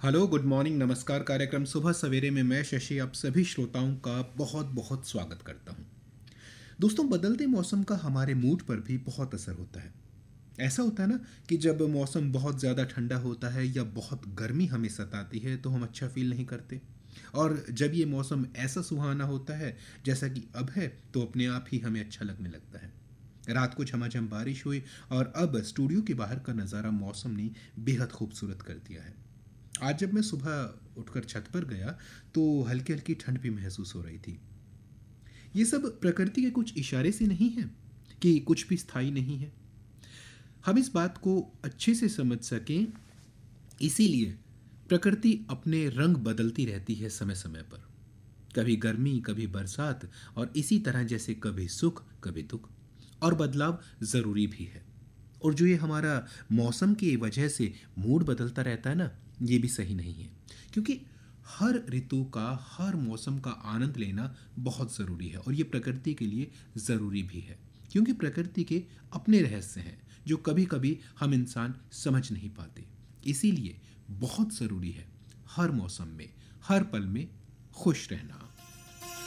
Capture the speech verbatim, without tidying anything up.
Hello, good morning, नमस्कार। कार्यक्रम सुबह सवेरे में मैं शशि आप सभी श्रोताओं का बहुत बहुत स्वागत करता हूं। दोस्तों, बदलते मौसम का हमारे मूड पर भी बहुत असर होता है। ऐसा होता है ना कि जब मौसम बहुत ज़्यादा ठंडा होता है या बहुत गर्मी हमें सताती है तो हम अच्छा फील नहीं करते। और जब ये मौसम ऐसा सुहाना होता है जैसा कि अब है तो अपने आप ही हमें अच्छा लगने लगता है। रात को झमाझम बारिश हुई और अब स्टूडियो के बाहर का नज़ारा मौसम ने बेहद खूबसूरत कर दिया है। आज जब मैं सुबह उठकर छत पर गया तो हल्की हल्की ठंड भी महसूस हो रही थी। ये सब प्रकृति के कुछ इशारे से नहीं है कि कुछ भी स्थायी नहीं है। हम इस बात को अच्छे से समझ सकें, इसीलिए प्रकृति अपने रंग बदलती रहती है समय समय पर। कभी गर्मी, कभी बरसात, और इसी तरह जैसे कभी सुख कभी दुख। और बदलाव ज़रूरी भी है। और जो ये हमारा मौसम की वजह से मूड बदलता रहता है ना, ये भी सही नहीं है। क्योंकि हर ऋतु का, हर मौसम का आनंद लेना बहुत ज़रूरी है और ये प्रकृति के लिए ज़रूरी भी है। क्योंकि प्रकृति के अपने रहस्य हैं जो कभी कभी हम इंसान समझ नहीं पाते। इसीलिए बहुत ज़रूरी है हर मौसम में, हर पल में खुश रहना।